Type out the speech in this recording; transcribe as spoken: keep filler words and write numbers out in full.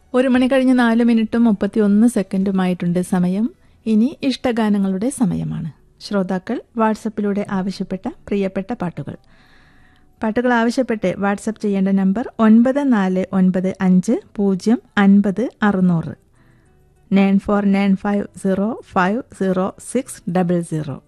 ഒരു മണി കഴിഞ്ഞ് നാല് മിനിറ്റും മുപ്പത്തി ഒന്ന് സെക്കൻഡുമായിട്ടുണ്ട് സമയം. ഇനി ഇഷ്ടഗാനങ്ങളുടെ സമയമാണ്. ശ്രോതാക്കൾ വാട്സപ്പിലൂടെ ആവശ്യപ്പെട്ട പ്രിയപ്പെട്ട പാട്ടുകൾ പാട്ടുകൾ ആവശ്യപ്പെട്ട് വാട്സപ്പ് ചെയ്യേണ്ട നമ്പർ ഒൻപത് നാല് ഒൻപത് അഞ്ച് പൂജ്യം അൻപത് അറുന്നൂറ് nine four nine five zero five zero six double zero.